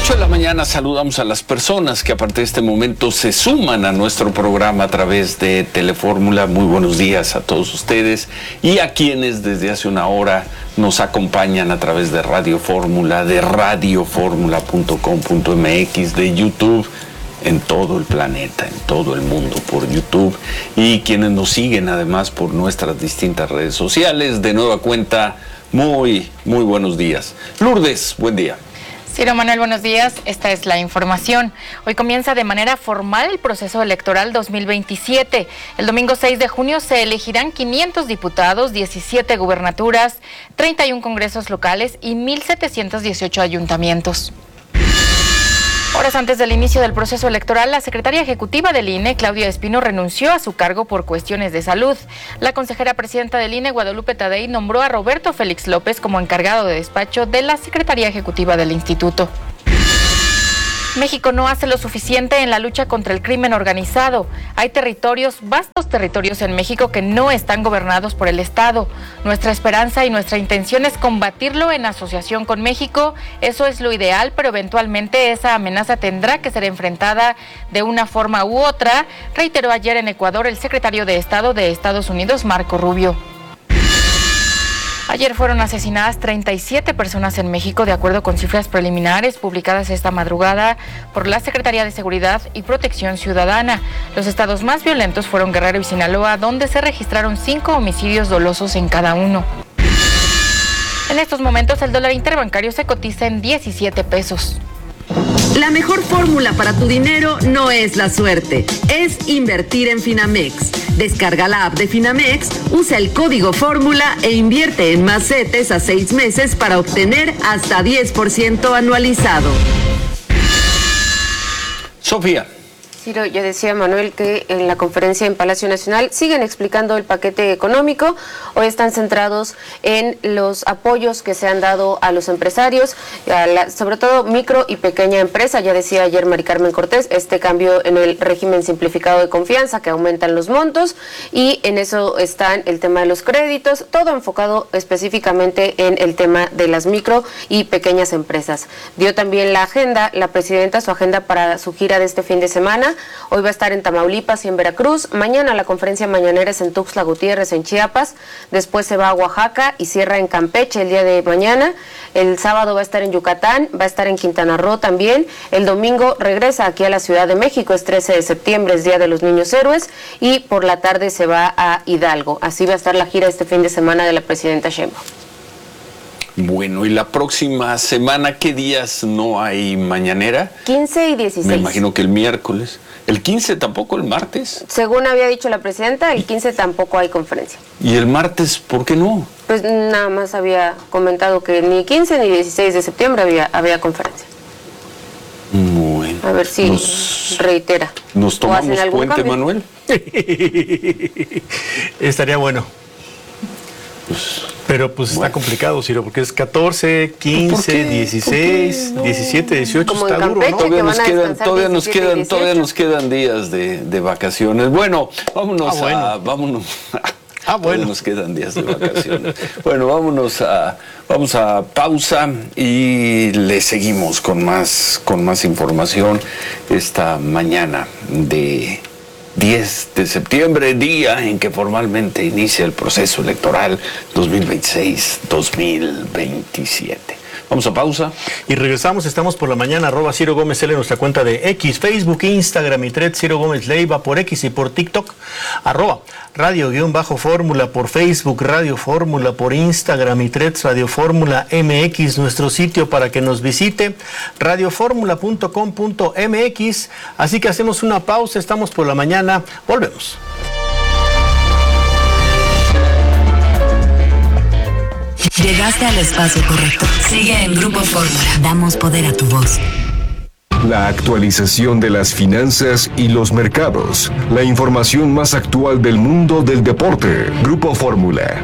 8 de la mañana saludamos a las personas que a partir de este momento se suman a nuestro programa a través de Telefórmula. Muy buenos días a todos ustedes y a quienes desde hace una hora nos acompañan a través de Radio Fórmula, de radioformula.com.mx, de YouTube, en todo el planeta, en todo el mundo por YouTube, y quienes nos siguen además por nuestras distintas redes sociales. De nueva cuenta, muy buenos días. Lourdes, buen día. Ciro Manuel, buenos días. Esta es la información. Hoy comienza de manera formal el proceso electoral 2027. El domingo 6 de junio se elegirán 500 diputados, 17 gubernaturas, 31 congresos locales y 1,718 ayuntamientos. Horas antes del inicio del proceso electoral, la secretaria ejecutiva del INE, Claudia Espino, renunció a su cargo por cuestiones de salud. La consejera presidenta del INE, Guadalupe Tadei, nombró a Roberto Félix López como encargado de despacho de la secretaría ejecutiva del instituto. México no hace lo suficiente en la lucha contra el crimen organizado. Hay vastos territorios en México que no están gobernados por el Estado. Nuestra esperanza y nuestra intención es combatirlo en asociación con México. Eso es lo ideal, pero eventualmente esa amenaza tendrá que ser enfrentada de una forma u otra, reiteró ayer en Ecuador el secretario de Estado de Estados Unidos, Marco Rubio. Ayer fueron asesinadas 37 personas en México, de acuerdo con cifras preliminares publicadas esta madrugada por la Secretaría de Seguridad y Protección Ciudadana. Los estados más violentos fueron Guerrero y Sinaloa, donde se registraron 5 homicidios dolosos en cada uno. En estos momentos, el dólar interbancario se cotiza en 17 pesos. La mejor fórmula para tu dinero no es la suerte, es invertir en Finamex. Descarga la app de Finamex, usa el código fórmula e invierte en más CETES a 6 meses para obtener hasta 10% anualizado. Sofía. Ciro, yo decía, Manuel, que en la conferencia en Palacio Nacional siguen explicando el paquete económico. Hoy están centrados en los apoyos que se han dado a los empresarios, sobre todo micro y pequeña empresa. Ya decía ayer Mari Carmen Cortés, este cambio en el régimen simplificado de confianza, que aumentan los montos, y en eso están el tema de los créditos, todo enfocado específicamente en el tema de las micro y pequeñas empresas. Dio también la presidenta, su agenda para su gira de este fin de semana. Hoy va a estar en Tamaulipas y en Veracruz. Mañana la conferencia mañanera es en Tuxtla Gutiérrez, en Chiapas. Después se va a Oaxaca y cierra en Campeche el día de mañana. El sábado va a estar en Yucatán, va a estar en Quintana Roo también. El domingo regresa aquí a la Ciudad de México, es 13 de septiembre, es Día de los Niños Héroes. Y por la tarde se va a Hidalgo. Así va a estar la gira este fin de semana de la presidenta Sheinbaum. Bueno, y la próxima semana, ¿qué días no hay mañanera? 15 y 16. Me imagino que el miércoles. ¿El 15 tampoco, el martes? Según había dicho la presidenta, el 15 tampoco hay conferencia. ¿Y el martes por qué no? Pues nada más había comentado que ni 15 ni 16 de septiembre había conferencia. Bueno. A ver si reitera. ¿Nos tomamos puente, cambio? Manuel? Estaría bueno. Pero pues bueno, está complicado, Ciro, porque es 14, 15, 16, 17, 18, como está Campeche, duro, ¿no? Todavía nos quedan días de vacaciones. Bueno, vámonos vámonos. Bueno. Nos quedan días de vacaciones. Bueno, vamos a pausa y le seguimos con más información esta mañana de 10 de septiembre, día en que formalmente inicia el proceso electoral 2026-2027. Vamos a pausa. Y regresamos, estamos por la mañana, @Ciro Gómez L en nuestra cuenta de X, Facebook, Instagram y Thread, Ciro Gómez Leiva por X y por TikTok, @Radio_Fórmula por Facebook, Radio Fórmula por Instagram y Threads, Radio Fórmula MX, nuestro sitio para que nos visite, radioformula.com.mx. Así que hacemos una pausa, estamos por la mañana, volvemos. Llegaste al espacio correcto. Sigue en Grupo Fórmula. Damos poder a tu voz. La actualización de las finanzas y los mercados. La información más actual del mundo del deporte. Grupo Fórmula.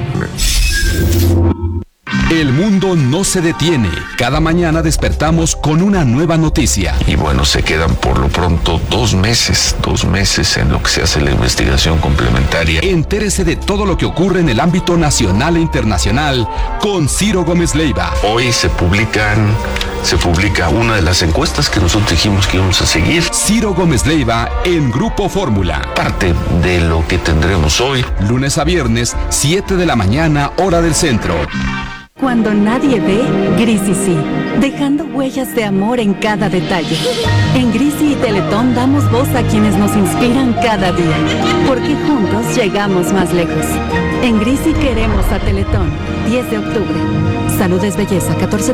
El mundo no se detiene. Cada mañana despertamos con una nueva noticia. Y bueno, se quedan por lo pronto 2 meses en lo que se hace la investigación complementaria. Entérese de todo lo que ocurre en el ámbito nacional e internacional con Ciro Gómez Leiva. Hoy se publican se publica una de las encuestas que nosotros dijimos que íbamos a seguir. Ciro Gómez Leiva en Grupo Fórmula. Parte de lo que tendremos hoy. Lunes a viernes, 7 de la mañana, hora del centro. Cuando nadie ve, Grisi sí, dejando huellas de amor en cada detalle. En Grisi y Teletón damos voz a quienes nos inspiran cada día, porque juntos llegamos más lejos. En Grisi queremos a Teletón, 10 de octubre. Salud es belleza,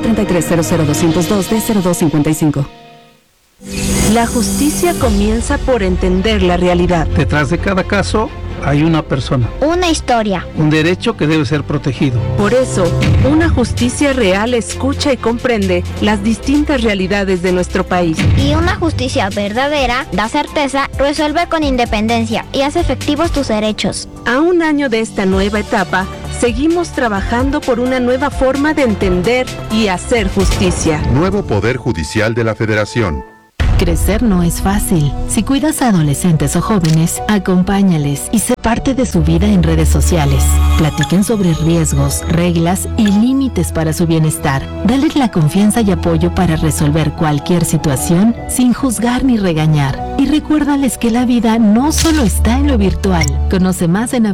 1433-00202-D0255. La justicia comienza por entender la realidad. Detrás de cada caso hay una persona. Una historia. Un derecho que debe ser protegido. Por eso, una justicia real escucha y comprende las distintas realidades de nuestro país. Y una justicia verdadera da certeza, resuelve con independencia y hace efectivos tus derechos. A un año de esta nueva etapa, seguimos trabajando por una nueva forma de entender y hacer justicia. Nuevo Poder Judicial de la Federación. Crecer no es fácil. Si cuidas a adolescentes o jóvenes, acompáñales y sé parte de su vida en redes sociales. Platiquen sobre riesgos, reglas y límites para su bienestar. Dales la confianza y apoyo para resolver cualquier situación sin juzgar ni regañar. Y recuérdales que la vida no solo está en lo virtual. Conoce más en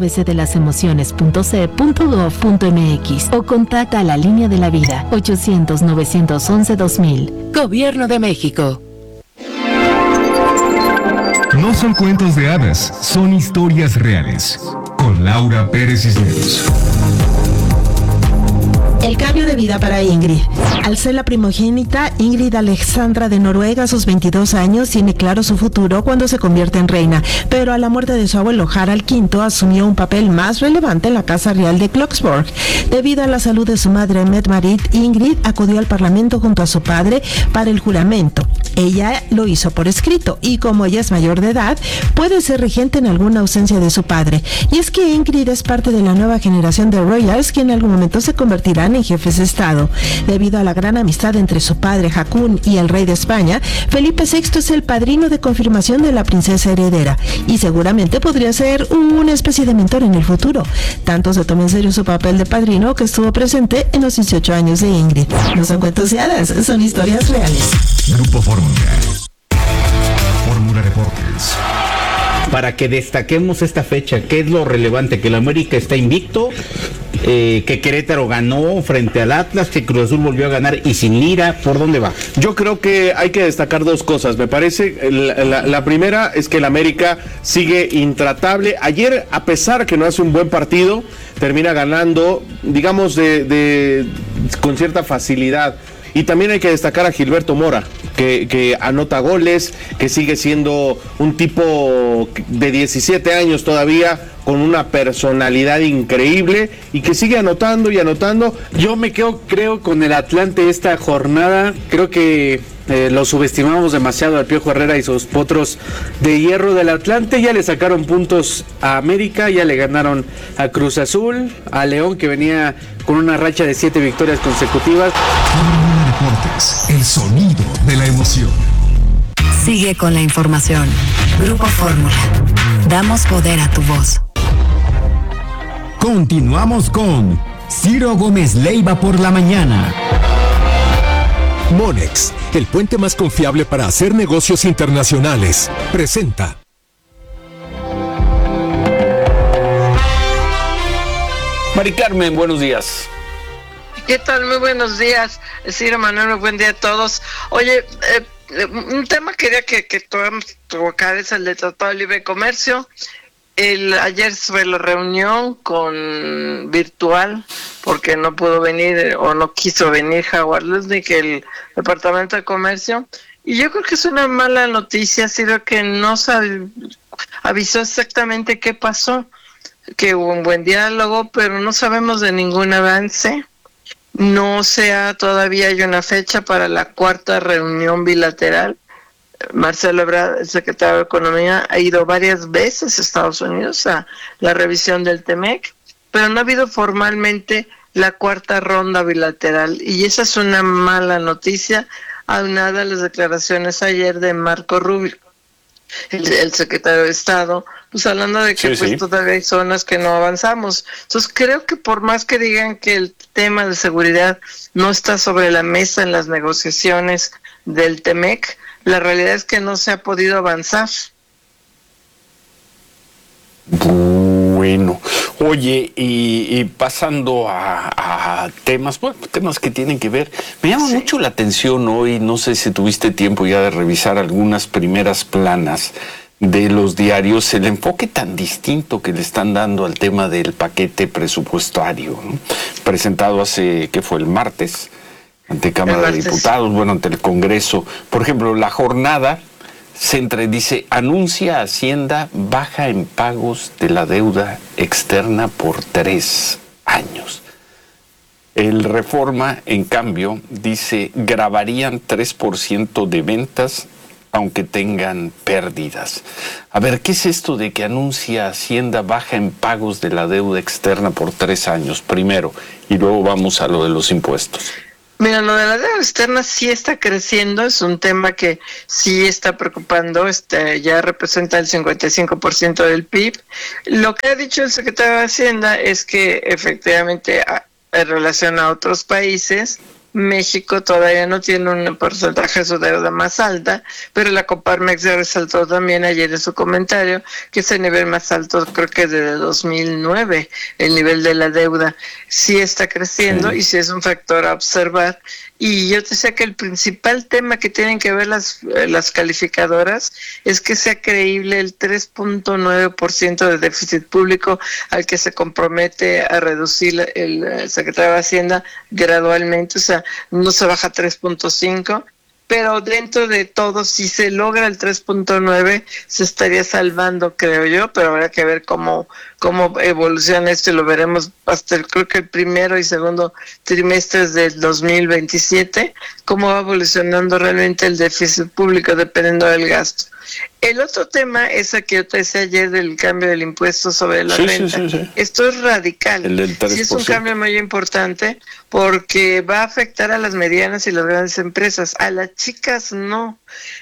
abcdelasemociones.ce.gov.mx o contacta a la Línea de la Vida 800-911-2000. Gobierno de México. No son cuentos de hadas, son historias reales. Con Laura Pérez Cisneros. El cambio de vida para Ingrid. Al ser la primogénita, Ingrid Alexandra de Noruega, a sus 22 años, tiene claro su futuro cuando se convierte en reina. Pero a la muerte de su abuelo Harald V, asumió un papel más relevante en la Casa Real de Kloksborg. Debido a la salud de su madre, Mette-Marit, Ingrid acudió al Parlamento junto a su padre para el juramento. Ella lo hizo por escrito y como ella es mayor de edad, puede ser regente en alguna ausencia de su padre. Y es que Ingrid es parte de la nueva generación de royals que en algún momento se convertirán en jefes de Estado. Debido a la gran amistad entre su padre Haakon y el rey de España, Felipe VI es el padrino de confirmación de la princesa heredera y seguramente podría ser una especie de mentor en el futuro. Tanto se toma en serio su papel de padrino que estuvo presente en los 18 años de Ingrid. No son cuentos de hadas, son historias reales. Grupo Fórmula. Fórmula Deportes. Para que destaquemos esta fecha, ¿qué es lo relevante? Que el América está invicto, que Querétaro ganó frente al Atlas, que Cruz Azul volvió a ganar y sin Lira. ¿Por dónde va? Yo creo que hay que destacar dos cosas. Me parece, la primera es que el América sigue intratable. Ayer, a pesar que no hace un buen partido, termina ganando, digamos, con cierta facilidad. Y también hay que destacar a Gilberto Mora, que anota goles, que sigue siendo un tipo de 17 años todavía, con una personalidad increíble y que sigue anotando y anotando. Yo me creo con el Atlante esta jornada. Creo que lo subestimamos demasiado al Piojo Herrera y sus potros de hierro del Atlante. Ya le sacaron puntos a América, ya le ganaron a Cruz Azul, a León, que venía con una racha de 7 victorias consecutivas. Deportes, el sonido de la emoción. Sigue con la información. Grupo Fórmula. Damos poder a tu voz. Continuamos con Ciro Gómez Leiva por la mañana. Monex, el puente más confiable para hacer negocios internacionales, presenta. Mari Carmen, buenos días. ¿Qué tal? Muy buenos días, Ciro Manuel, buen día a todos. Oye, un tema quería que podamos tocar es el de Tratado de Libre Comercio. Ayer fue la reunión virtual porque no pudo venir o no quiso venir Howard Lutnick, el Departamento de Comercio. Y yo creo que es una mala noticia, Ciro, que no avisó exactamente qué pasó, que hubo un buen diálogo, pero no sabemos de ningún avance. No todavía hay una fecha para la 4ª reunión bilateral. Marcelo Ebrard, el secretario de Economía, ha ido varias veces a Estados Unidos a la revisión del TEMEC, pero no ha habido formalmente la 4ª ronda bilateral, y esa es una mala noticia, aunada a las declaraciones ayer de Marco Rubio. el secretario de Estado, pues hablando de que todavía hay zonas que no avanzamos. Entonces creo que por más que digan que el tema de seguridad no está sobre la mesa en las negociaciones del TEMEC, la realidad es que no se ha podido avanzar. Bueno, oye, y pasando a temas, temas que tienen que ver, me llama mucho la atención hoy, no sé si tuviste tiempo ya de revisar algunas primeras planas de los diarios, el enfoque tan distinto que le están dando al tema del paquete presupuestario, ¿no? Presentado hace, ¿qué fue? El martes, ante Cámara de Diputados, ante el Congreso. Por ejemplo, La Jornada dice, anuncia Hacienda baja en pagos de la deuda externa por 3 años. El Reforma, en cambio, dice, grabarían 3% de ventas aunque tengan pérdidas. A ver, ¿qué es esto de que anuncia Hacienda baja en pagos de la deuda externa por 3 años? Primero, y luego vamos a lo de los impuestos. Mira, lo de la deuda externa sí está creciendo, es un tema que sí está preocupando, ya representa el 55% del PIB. Lo que ha dicho el secretario de Hacienda es que efectivamente en relación a otros países, México todavía no tiene un porcentaje de su deuda más alta, pero la Coparmex ya resaltó también ayer en su comentario que es el nivel más alto, creo que desde 2009, el nivel de la deuda sí está creciendo y sí es un factor a observar. Y yo te decía que el principal tema que tienen que ver las calificadoras es que sea creíble el 3.9% de déficit público al que se compromete a reducir el secretario de Hacienda gradualmente, o sea, no se baja a 3.5%, pero dentro de todo, si se logra el 3.9, se estaría salvando, creo yo, pero habrá que ver cómo evoluciona esto y lo veremos hasta creo que el primero y segundo trimestres del 2027, cómo va evolucionando realmente el déficit público dependiendo del gasto. El otro tema es el que yo te decía ayer del cambio del impuesto sobre la renta. Sí. Esto es radical. El del 3%. Sí, es un cambio muy importante porque va a afectar a las medianas y las grandes empresas. A las chicas no.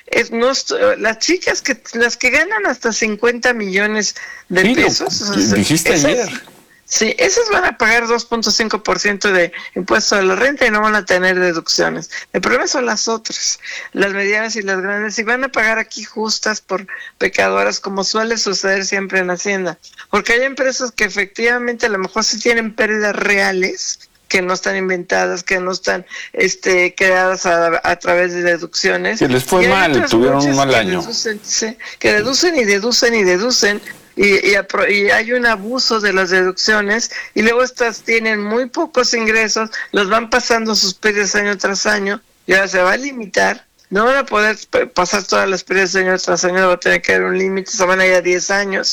Las chicas las que ganan hasta 50 millones de pesos. Dijiste ayer. Sí, esos van a pagar 2.5% de impuesto a la renta y no van a tener deducciones. El problema son las otras, las medianas y las grandes, y van a pagar aquí justas por pecadoras, como suele suceder siempre en Hacienda. Porque hay empresas que efectivamente a lo mejor sí tienen pérdidas reales, que no están inventadas, que no están creadas a través de deducciones. Que les fue mal, tuvieron un mal año. Que deducen y deducen y deducen. Y hay un abuso de las deducciones y luego estas tienen muy pocos ingresos, los van pasando sus pérdidas año tras año y ahora se va a limitar, no van a poder pasar todas las pérdidas año tras año, va a tener que haber un límite, se van a ir a 10 años,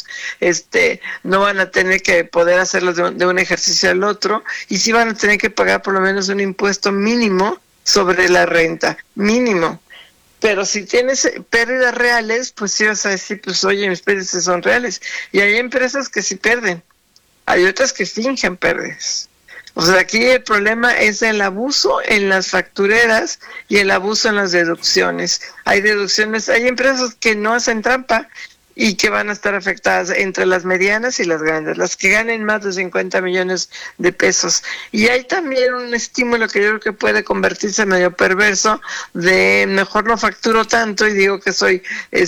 no van a tener que poder hacerlo de un ejercicio al otro y sí van a tener que pagar por lo menos un impuesto mínimo sobre la renta, mínimo. Pero si tienes pérdidas reales, pues sí vas a decir, pues oye, mis pérdidas son reales. Y hay empresas que sí pierden, hay otras que fingen pérdidas. O sea, aquí el problema es el abuso en las factureras y el abuso en las deducciones. Hay deducciones, hay empresas que no hacen trampa y que van a estar afectadas entre las medianas y las grandes, las que ganen más de 50 millones de pesos. Y hay también un estímulo que yo creo que puede convertirse medio perverso de mejor no facturo tanto y digo que soy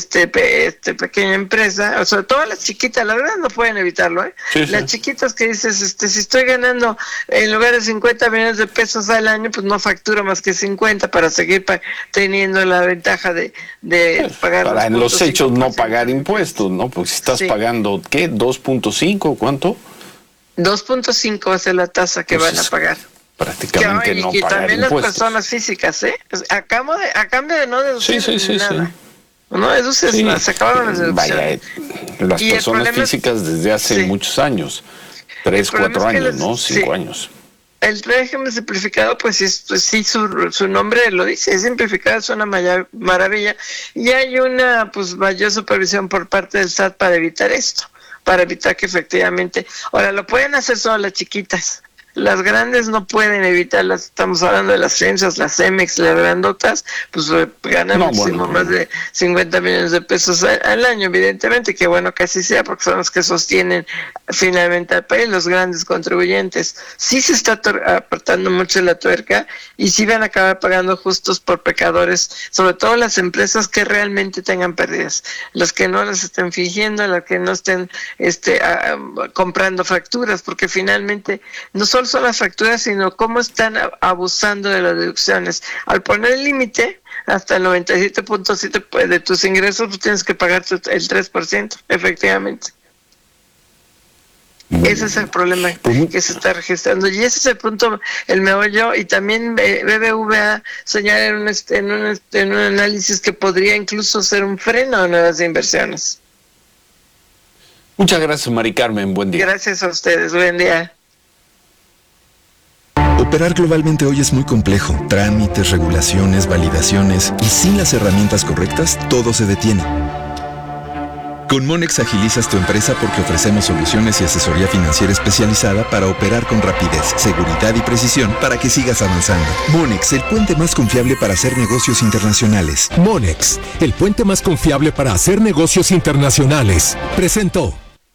pequeña empresa, o sea, todas las chiquitas, la verdad no pueden evitarlo, Sí. Las chiquitas que dices, si estoy ganando en lugar de 50 millones de pesos al año, pues no facturo más que 50 para seguir teniendo la ventaja de pagar para en los hechos no pagar impuestos. ¿No? Porque si estás pagando, ¿qué? ¿2.5? ¿Cuánto? 2.5 va a ser la tasa que van a pagar. Prácticamente no pagar impuestos. Y también las personas físicas, a cambio de no deducir nada. No deduces nada, se acabaron las deducciones. Las personas físicas desde hace muchos años, 3, 4 años, ¿no? 5 años. El régimen simplificado, pues sí, su nombre lo dice, es simplificado, es una maravilla, y hay una mayor supervisión por parte del SAT para evitar esto, para evitar que efectivamente, ahora lo pueden hacer solo las chiquitas las grandes no pueden evitarlas. Estamos hablando de las FEMSAs, las CEMEX, las grandotas, pues ganan más de 50 millones de pesos al año, evidentemente, que bueno que así sea, porque son los que sostienen finalmente al país, los grandes contribuyentes. Sí se está apretando mucho la tuerca y sí van a acabar pagando justos por pecadores, sobre todo las empresas que realmente tengan pérdidas, las que no las estén fingiendo, las que no estén comprando facturas, porque finalmente no solo son las facturas, sino cómo están abusando de las deducciones. Al poner el límite hasta el 97.7 de tus ingresos, pues tienes que pagar el 3%, efectivamente. Ese es el problema que se está registrando y ese es el punto, el meollo. Y también BBVA señala en un análisis que podría incluso ser un freno a nuevas inversiones. Muchas gracias, Mari Carmen, buen día. Gracias a ustedes, buen día. Operar globalmente hoy es muy complejo. Trámites, regulaciones, validaciones, y sin las herramientas correctas, todo se detiene. Con Monex agilizas tu empresa porque ofrecemos soluciones y asesoría financiera especializada para operar con rapidez, seguridad y precisión para que sigas avanzando. Monex, el puente más confiable para hacer negocios internacionales. Monex, el puente más confiable para hacer negocios internacionales. Presentó.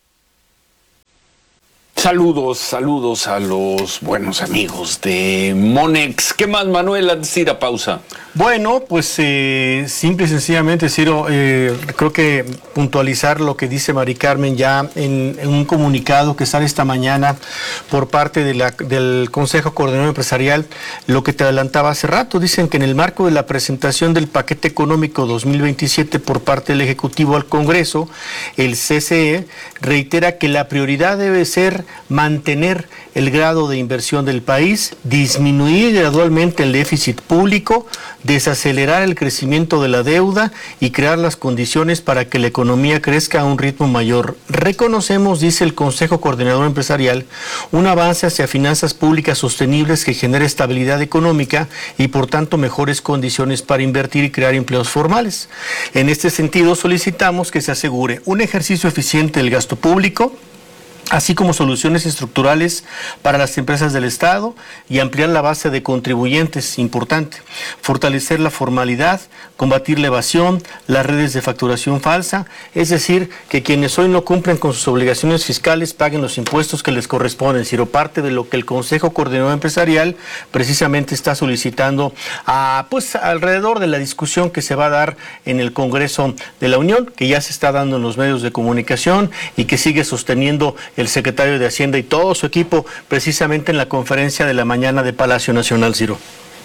Saludos a los buenos amigos de Monex. ¿Qué más, Manuel, antes de ir a pausa? Bueno, pues simple y sencillamente, Ciro, creo que puntualizar lo que dice Mari Carmen ya en un comunicado que sale esta mañana por parte del Consejo Coordinador Empresarial, lo que te adelantaba hace rato. Dicen que en el marco de la presentación del paquete económico 2027 por parte del Ejecutivo al Congreso, el CCE reitera que la prioridad debe ser mantener el grado de inversión del país, disminuir gradualmente el déficit público, desacelerar el crecimiento de la deuda y crear las condiciones para que la economía crezca a un ritmo mayor. Reconocemos, dice el Consejo Coordinador Empresarial, un avance hacia finanzas públicas sostenibles que genere estabilidad económica y por tanto mejores condiciones para invertir y crear empleos formales. En este sentido, solicitamos que se asegure un ejercicio eficiente del gasto público, así como soluciones estructurales para las empresas del Estado y ampliar la base de contribuyentes, importante, fortalecer la formalidad, combatir la evasión, las redes de facturación falsa, es decir, que quienes hoy no cumplen con sus obligaciones fiscales paguen los impuestos que les corresponden, sino parte de lo que el Consejo Coordinador Empresarial precisamente está solicitando pues alrededor de la discusión que se va a dar en el Congreso de la Unión, que ya se está dando en los medios de comunicación y que sigue sosteniendo el secretario de Hacienda y todo su equipo precisamente en la conferencia de la mañana de Palacio Nacional, Ciro.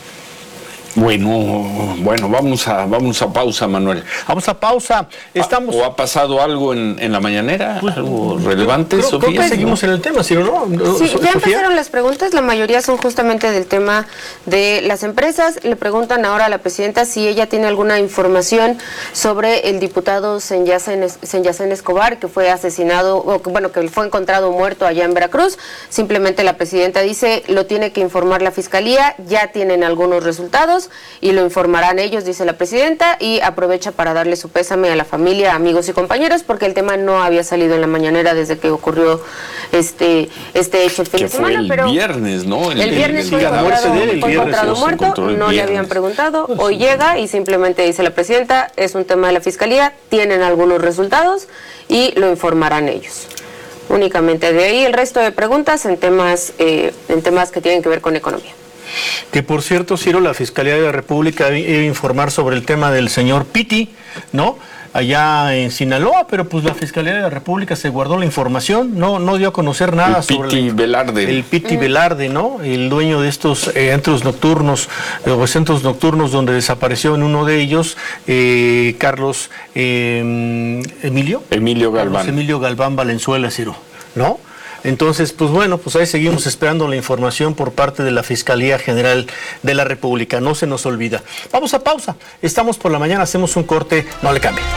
Bueno, vamos a pausa, Manuel. Vamos a pausa. Estamos... ¿O ha pasado algo en la mañanera? Pues, ¿Algo relevante, Sofía? Creo que seguimos en el tema, ¿sí o no? Sí, ya Sofía. empezaron las preguntas, la mayoría son justamente del tema de las empresas. Le preguntan ahora a la presidenta si ella tiene alguna información sobre el diputado Senyacen Escobar, que fue asesinado, que fue encontrado muerto allá en Veracruz. Simplemente la presidenta dice, lo tiene que informar la Fiscalía, ya tienen algunos resultados y lo informarán ellos, dice la presidenta, y aprovecha para darle su pésame a la familia, amigos y compañeros, porque el tema no había salido en la mañanera desde que ocurrió este hecho el fin de semana. Fue el viernes, ¿no? El viernes fue encontrado muerto, no le habían preguntado, hoy llega y simplemente dice la presidenta, es un tema de la Fiscalía, tienen algunos resultados y lo informarán ellos. Únicamente de ahí el resto de preguntas en temas que tienen que ver con economía. Que por cierto, Ciro, la Fiscalía de la República iba a informar sobre el tema del señor Piti, ¿no? Allá en Sinaloa, pero pues la Fiscalía de la República se guardó la información, no dio a conocer nada sobre el Piti Velarde, ¿no? El dueño de estos antros nocturnos, o centros nocturnos donde desapareció en uno de ellos Carlos Emilio Galván Valenzuela, Ciro, ¿no? Entonces, pues bueno, pues ahí seguimos esperando la información por parte de la Fiscalía General de la República, no se nos olvida. Vamos a pausa, estamos por la mañana, hacemos un corte, no le cambie.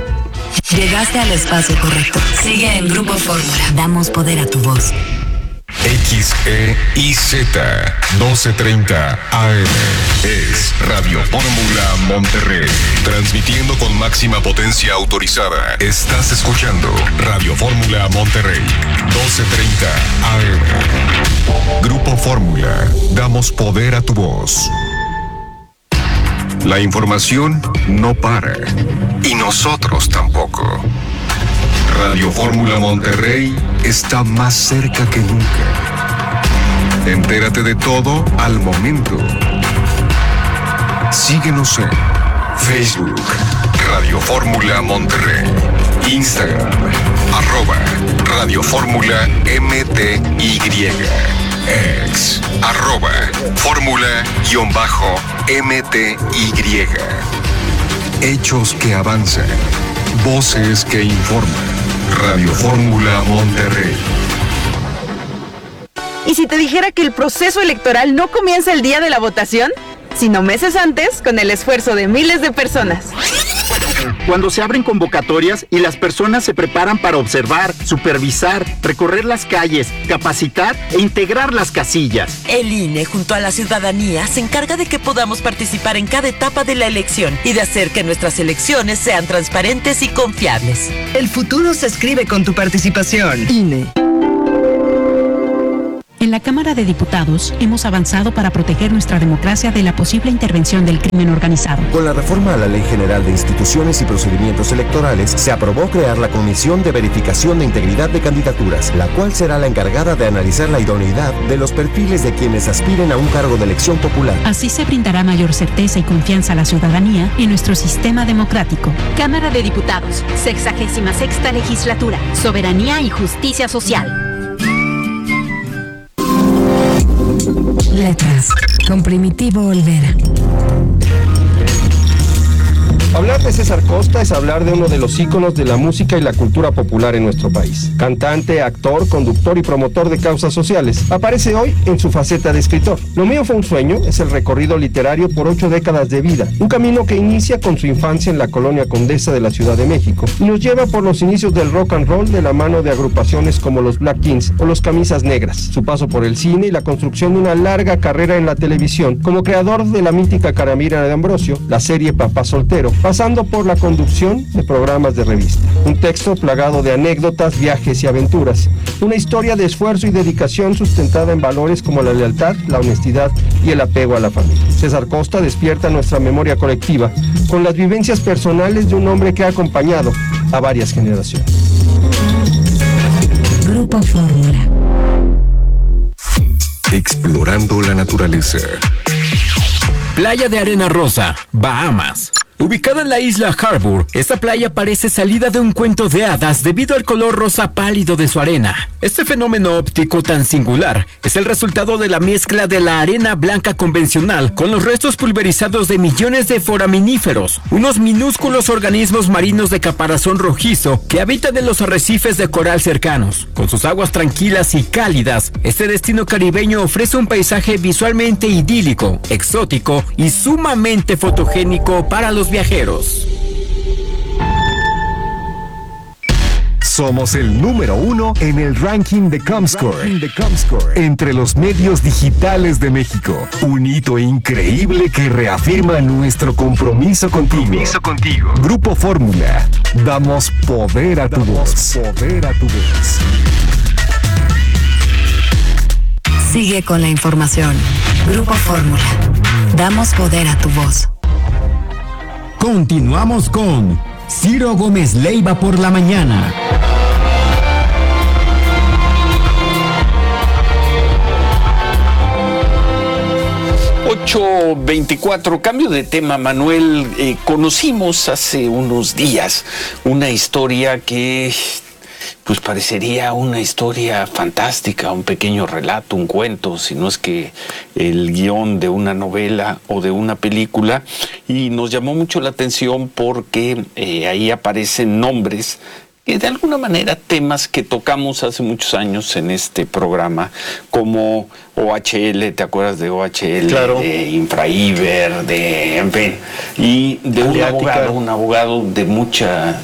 Llegaste al espacio correcto. Sigue en Grupo Fórmula. Damos poder a tu voz. XEIZ 1230 AM. Es Radio Fórmula Monterrey. Transmitiendo con máxima potencia autorizada. Estás escuchando Radio Fórmula Monterrey 1230 AM. Grupo Fórmula. Damos poder a tu voz. La información no para. Y nosotros tampoco. Radio Fórmula Monterrey está más cerca que nunca. Entérate de todo al momento. Síguenos en Facebook, Radio Fórmula Monterrey, Instagram, @Radio Fórmula MTY, X, @Fórmula_MTY. Hechos que avanzan, voces que informan. Radio Fórmula Monterrey. ¿Y si te dijera que el proceso electoral no comienza el día de la votación, sino meses antes, con el esfuerzo de miles de personas? Cuando se abren convocatorias y las personas se preparan para observar, supervisar, recorrer las calles, capacitar e integrar las casillas. El INE, junto a la ciudadanía, se encarga de que podamos participar en cada etapa de la elección y de hacer que nuestras elecciones sean transparentes y confiables. El futuro se escribe con tu participación. INE. En la Cámara de Diputados hemos avanzado para proteger nuestra democracia de la posible intervención del crimen organizado. Con la reforma a la Ley General de Instituciones y Procedimientos Electorales, se aprobó crear la Comisión de Verificación de Integridad de Candidaturas, la cual será la encargada de analizar la idoneidad de los perfiles de quienes aspiren a un cargo de elección popular. Así se brindará mayor certeza y confianza a la ciudadanía en nuestro sistema democrático. Cámara de Diputados, 66ª Legislatura, Soberanía y Justicia Social. Letras, con Primitivo Olvera. Hablar de César Costa es hablar de uno de los íconos de la música y la cultura popular en nuestro país. Cantante, actor, conductor y promotor de causas sociales. Aparece hoy en su faceta de escritor. Lo mío fue un sueño es el recorrido literario por 8 décadas de vida. Un camino que inicia con su infancia en la colonia Condesa de la Ciudad de México y nos lleva por los inicios del rock and roll de la mano de agrupaciones como los Black Kings o los Camisas Negras. Su paso por el cine y la construcción de una larga carrera en la televisión como creador de la mítica Caramira de Ambrosio, la serie Papá Soltero, pasando por la conducción de programas de revista. Un texto plagado de anécdotas, viajes y aventuras. Una historia de esfuerzo y dedicación sustentada en valores como la lealtad, la honestidad y el apego a la familia. César Costa despierta nuestra memoria colectiva con las vivencias personales de un hombre que ha acompañado a varias generaciones. Grupo Fórmula. Explorando la naturaleza. Playa de Arena Rosa, Bahamas. Ubicada en la isla Harbour, esta playa parece salida de un cuento de hadas debido al color rosa pálido de su arena. Este fenómeno óptico tan singular es el resultado de la mezcla de la arena blanca convencional con los restos pulverizados de millones de foraminíferos, unos minúsculos organismos marinos de caparazón rojizo que habitan en los arrecifes de coral cercanos. Con sus aguas tranquilas y cálidas, este destino caribeño ofrece un paisaje visualmente idílico, exótico y sumamente fotogénico para los viajeros. Somos el número 1 en el ranking de Comscore entre los medios digitales de México. Un hito increíble que reafirma nuestro compromiso contigo. Grupo Fórmula. Damos poder a tu voz. Sigue con la información. Grupo Fórmula. Damos poder a tu voz. Continuamos con Ciro Gómez Leiva por la mañana. ...8:24, cambio de tema, Manuel. Conocimos hace unos días una historia que pues parecería una historia fantástica, un pequeño relato, un cuento, si no es que el guión de una novela o de una película, y nos llamó mucho la atención porque ahí aparecen nombres de alguna manera temas que tocamos hace muchos años en este programa, como OHL, ¿te acuerdas de OHL? Claro. De Infraiber, en fin, y de un abogado de mucha,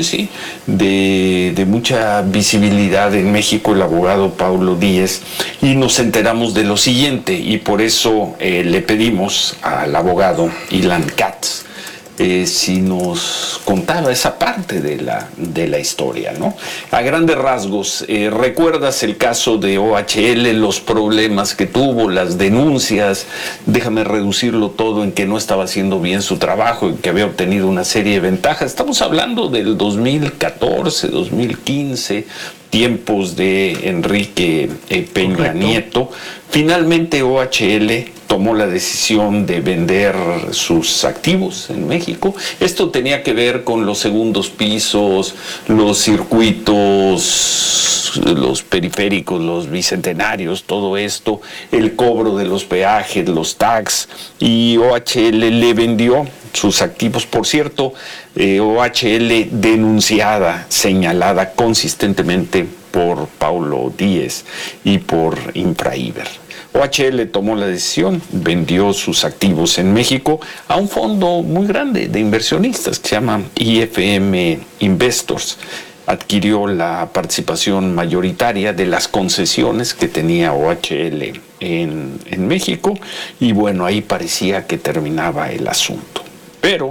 de mucha visibilidad en México, el abogado Paulo Díez, y nos enteramos de lo siguiente, y por eso le pedimos al abogado Ilan Katz si nos contaba esa parte de la historia, ¿no? A grandes rasgos, ¿recuerdas el caso de OHL, los problemas que tuvo, las denuncias? Déjame reducirlo todo en que no estaba haciendo bien su trabajo y que había obtenido una serie de ventajas. Estamos hablando del 2014, 2015, tiempos de Enrique Peña Nieto. Finalmente OHL tomó la decisión de vender sus activos en México. Esto tenía que ver con los segundos pisos, los circuitos, los periféricos, los bicentenarios, todo esto, el cobro de los peajes, los tax, y OHL le vendió sus activos. Por cierto, OHL denunciada, señalada consistentemente por Paulo Díez y por Infraiber. OHL tomó la decisión, vendió sus activos en México a un fondo muy grande de inversionistas que se llama IFM Investors. Adquirió la participación mayoritaria de las concesiones que tenía OHL en México, y bueno, ahí parecía que terminaba el asunto. Pero,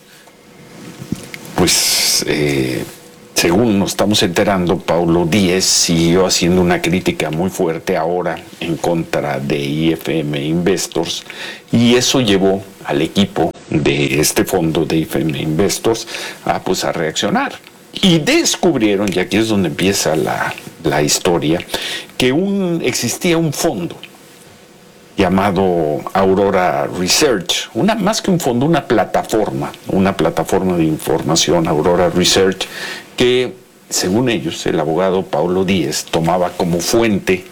pues, según nos estamos enterando, Paulo Díez siguió haciendo una crítica muy fuerte ahora en contra de IFM Investors, y eso llevó al equipo de este fondo de IFM Investors a reaccionar. Y descubrieron, y aquí es donde empieza la historia, que existía un fondo llamado Aurora Research, más que un fondo, una plataforma de información, Aurora Research, que según ellos el abogado Paulo Díez tomaba como fuente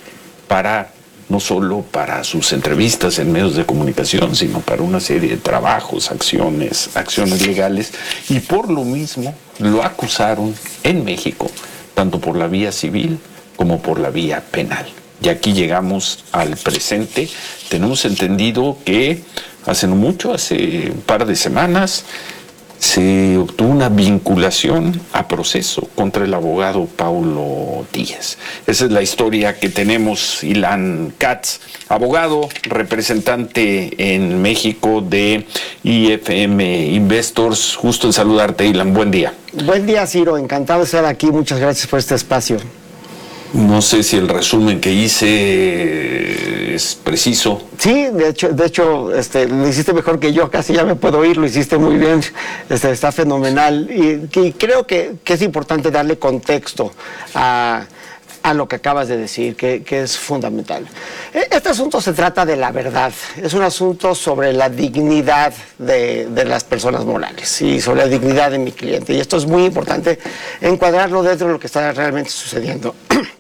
no solo para sus entrevistas en medios de comunicación, sino para una serie de trabajos, acciones legales, y por lo mismo lo acusaron en México, tanto por la vía civil como por la vía penal. Y aquí llegamos al presente. Tenemos entendido que hace un par de semanas, se obtuvo una vinculación a proceso contra el abogado Paulo Díez. Esa es la historia que tenemos. Ilan Katz, abogado, representante en México de IFM Investors. Justo en saludarte, Ilan. Buen día. Buen día, Ciro. Encantado de estar aquí. Muchas gracias por este espacio. No sé si el resumen que hice es preciso. Sí, de hecho, lo hiciste mejor que yo, casi ya me puedo oír, lo hiciste muy bien, está fenomenal. Y creo que es importante darle contexto a lo que acabas de decir, que es fundamental. Este asunto se trata de la verdad, es un asunto sobre la dignidad de las personas morales y sobre la dignidad de mi cliente. Y esto es muy importante encuadrarlo dentro de lo que está realmente sucediendo.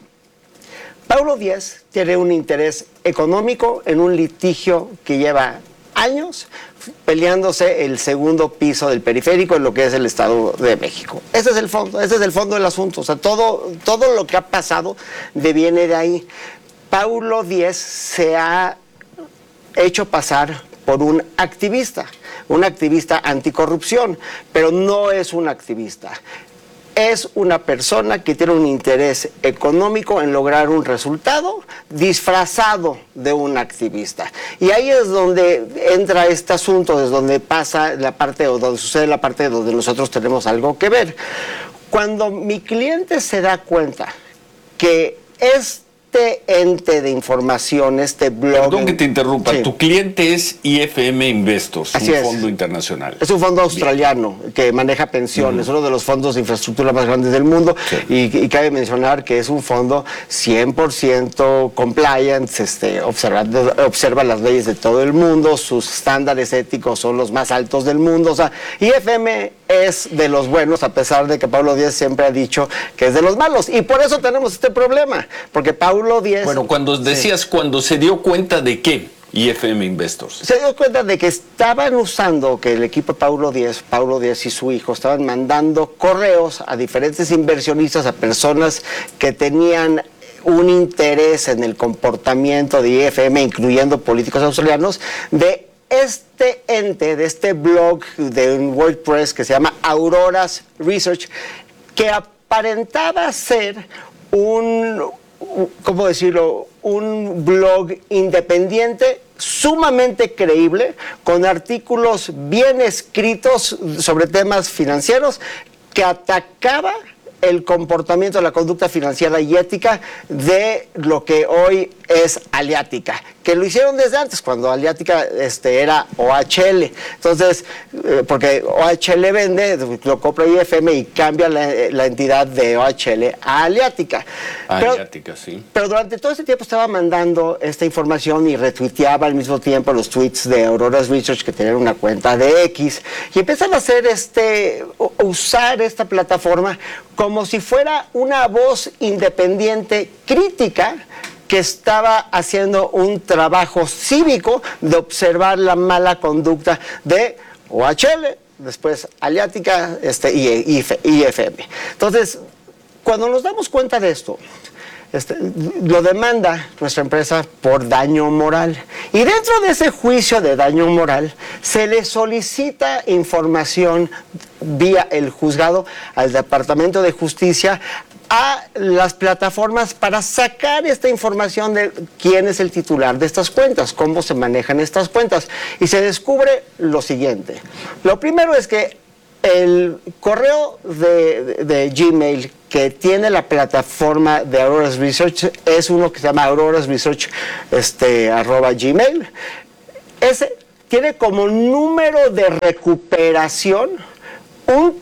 Paulo Díez tiene un interés económico en un litigio que lleva años peleándose el segundo piso del periférico en lo que es el Estado de México. Ese es el fondo del asunto. O sea, todo lo que ha pasado deviene de ahí. Paulo Díez se ha hecho pasar por un activista anticorrupción, pero no es un activista. Es una persona que tiene un interés económico en lograr un resultado disfrazado de un activista. Y ahí es donde entra este asunto, es donde pasa la parte, o donde sucede la parte donde nosotros tenemos algo que ver. Cuando mi cliente se da cuenta que este ente de información, este blog... Perdón que te interrumpa, sí. Tu cliente es IFM Investors, Así un fondo internacional. Es un fondo australiano que maneja pensiones, uno de los fondos de infraestructura más grandes del mundo, y cabe mencionar que es un fondo 100% compliance, observa las leyes de todo el mundo, sus estándares éticos son los más altos del mundo. O sea, IFM es de los buenos, a pesar de que Paulo Díez siempre ha dicho que es de los malos, y por eso tenemos este problema, porque Paulo Díez... Bueno, cuando decías, cuando se dio cuenta de qué, IFM Investors. Se dio cuenta de que estaban usando, que el equipo de Paulo Díaz y su hijo estaban mandando correos a diferentes inversionistas, a personas que tenían un interés en el comportamiento de IFM, incluyendo políticos australianos, de este ente, de este blog de un WordPress que se llama Auroras Research, que aparentaba ser ¿cómo decirlo?, un blog independiente, sumamente creíble, con artículos bien escritos sobre temas financieros, que atacaba el comportamiento, la conducta financiera y ética de lo que hoy es Aliática, que lo hicieron desde antes, cuando Aliática era OHL. Entonces, porque OHL vende, lo compra IFM y cambia la entidad de OHL a Aliática. Aliática, sí. Pero durante todo ese tiempo estaba mandando esta información y retuiteaba al mismo tiempo los tweets de Auroras Research, que tenían una cuenta de X, y empiezan a hacer usar esta plataforma como si fuera una voz independiente crítica que estaba haciendo un trabajo cívico de observar la mala conducta de OHL, después Aliática y IFM. Entonces, cuando nos damos cuenta de esto, lo demanda nuestra empresa por daño moral. Y dentro de ese juicio de daño moral, se le solicita información vía el juzgado al Departamento de Justicia, a las plataformas, para sacar esta información de quién es el titular de estas cuentas, cómo se manejan estas cuentas. Y se descubre lo siguiente. Lo primero es que el correo de Gmail que tiene la plataforma de Auroras Research es uno que se llama aurorasresearch @gmail. Ese tiene como número de recuperación un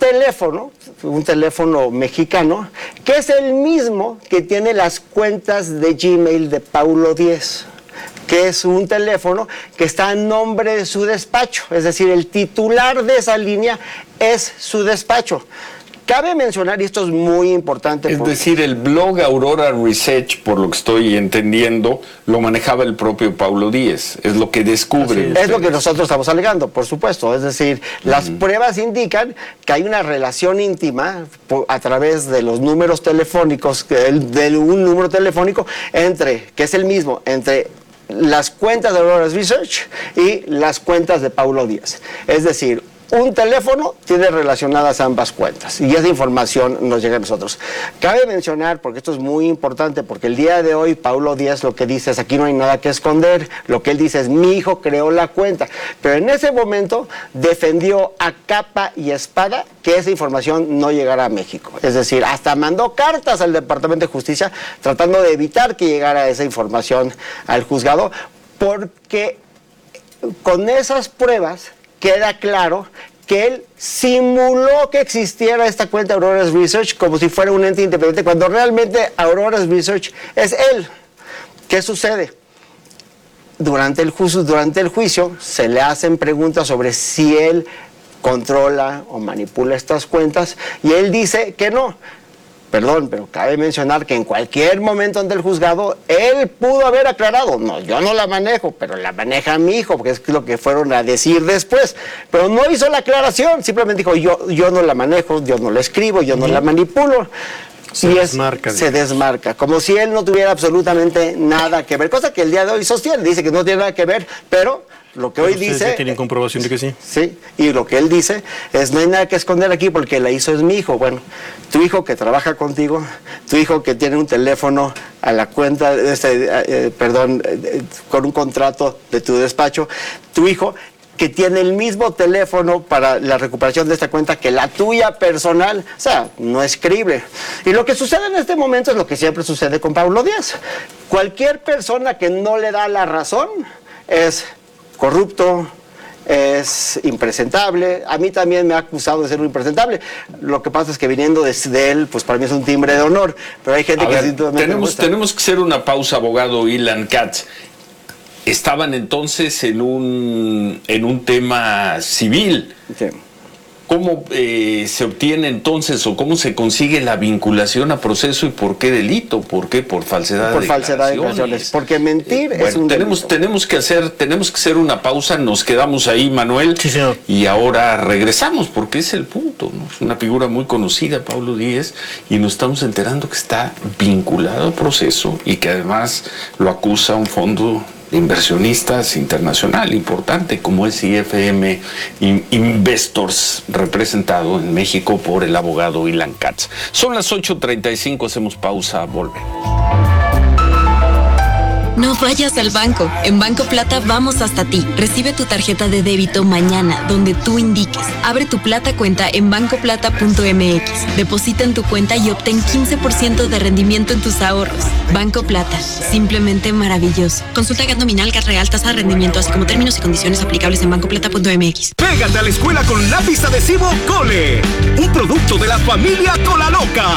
teléfono mexicano, que es el mismo que tiene las cuentas de Gmail de Paulo Díaz, que es un teléfono que está a nombre de su despacho, es decir, el titular de esa línea es su despacho. Cabe mencionar, y esto es muy importante... Es decir, el blog Aurora Research, por lo que estoy entendiendo, lo manejaba el propio Paulo Díaz. Es lo que descubre. Es lo que nosotros estamos alegando, por supuesto. Es decir, las pruebas indican que hay una relación íntima a través de los números telefónicos, de un número telefónico, que es el mismo, entre las cuentas de Aurora Research y las cuentas de Paulo Díaz. Es decir, un teléfono tiene relacionadas ambas cuentas y esa información nos llega a nosotros. Cabe mencionar, porque esto es muy importante, porque el día de hoy Paulo Díaz lo que dice es: aquí no hay nada que esconder. Lo que él dice es: mi hijo creó la cuenta. Pero en ese momento defendió a capa y espada que esa información no llegara a México. Es decir, hasta mandó cartas al Departamento de Justicia tratando de evitar que llegara esa información al juzgado, porque con esas pruebas queda claro que él simuló que existiera esta cuenta Auroras Research como si fuera un ente independiente, cuando realmente Auroras Research es él. ¿Qué sucede? Durante el juicio se le hacen preguntas sobre si él controla o manipula estas cuentas, y él dice que no. Perdón, pero cabe mencionar que en cualquier momento ante el juzgado él pudo haber aclarado: no, yo no la manejo, pero la maneja mi hijo, porque es lo que fueron a decir después. Pero no hizo la aclaración, simplemente dijo: yo no la manejo, yo no la escribo, yo no la manipulo. Se desmarca, como si él no tuviera absolutamente nada que ver, cosa que el día de hoy sostiene, dice que no tiene nada que ver, pero lo que hoy dice... ¿Tienen comprobación de que sí? Sí, y lo que él dice es: no hay nada que esconder aquí porque la hizo es mi hijo. Bueno, tu hijo que trabaja contigo, tu hijo que tiene un teléfono a la cuenta, con un contrato de tu despacho, tu hijo que tiene el mismo teléfono para la recuperación de esta cuenta que la tuya personal, o sea, no es creíble. Y lo que sucede en este momento es lo que siempre sucede con Paulo Díaz. Cualquier persona que no le da la razón es corrupto, es impresentable. A mí también me ha acusado de ser un impresentable. Lo que pasa es que viniendo de él, pues para mí es un timbre de honor. Pero hay gente tenemos que hacer una pausa, abogado Ilan Katz. Estaban entonces en un tema civil. Sí. ¿Cómo se obtiene entonces o cómo se consigue la vinculación a proceso y por qué delito? ¿Por qué? Por falsedad de declaraciones. Porque mentir es un delito. Tenemos que hacer una pausa, nos quedamos ahí, Manuel, sí, señor. Y ahora regresamos porque es el punto, ¿no? Es una figura muy conocida, Pablo Díez, y nos estamos enterando que está vinculado a proceso y que además lo acusa un fondo de inversionistas internacional importante como es IFM Investors, representado en México por el abogado Ilan Katz. Son las 8:35, hacemos pausa, volvemos. No vayas al banco. En Banco Plata vamos hasta ti. Recibe tu tarjeta de débito mañana, donde tú indiques. Abre tu Plata cuenta en bancoplata.mx. Deposita en tu cuenta y obtén 15% de rendimiento en tus ahorros. Banco Plata. Simplemente maravilloso. Consulta GAT nominal, GAT real, tasa de rendimiento, así como términos y condiciones aplicables en bancoplata.mx. Pégate a la escuela con lápiz adhesivo Cole. Un producto de la familia Colaloca.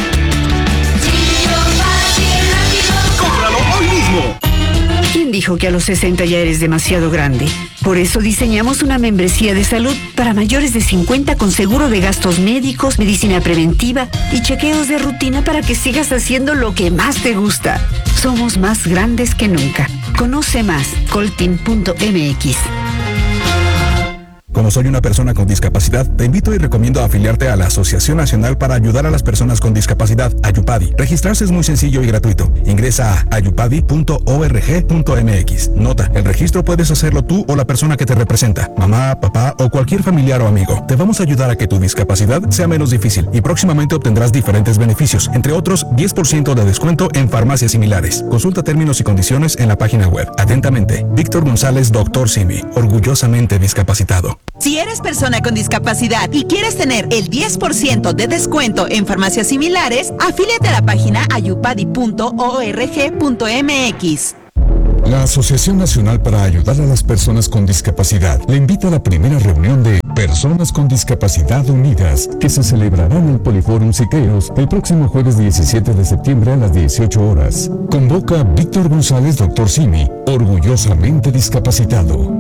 ¡Cómpralo hoy mismo! ¿Quién dijo que a los 60 ya eres demasiado grande? Por eso diseñamos una membresía de salud para mayores de 50 con seguro de gastos médicos, medicina preventiva y chequeos de rutina para que sigas haciendo lo que más te gusta. Somos más grandes que nunca. Conoce más, coltin.mx. Como soy una persona con discapacidad, te invito y recomiendo afiliarte a la Asociación Nacional para Ayudar a las Personas con Discapacidad, Ayupadi. Registrarse es muy sencillo y gratuito. Ingresa a ayupadi.org.mx. Nota, el registro puedes hacerlo tú o la persona que te representa, mamá, papá o cualquier familiar o amigo. Te vamos a ayudar a que tu discapacidad sea menos difícil y próximamente obtendrás diferentes beneficios, entre otros 10% de descuento en farmacias similares. Consulta términos y condiciones en la página web. Atentamente, Víctor González, Dr. Simi, orgullosamente discapacitado. Si eres persona con discapacidad y quieres tener el 10% de descuento en farmacias similares, afíliate a la página ayupadi.org.mx. La Asociación Nacional para Ayudar a las Personas con Discapacidad le invita a la primera reunión de Personas con Discapacidad Unidas, que se celebrará en el Poliforum Siqueiros el próximo jueves 17 de septiembre a las 18 horas. Convoca Víctor González, Dr. Simi, orgullosamente discapacitado.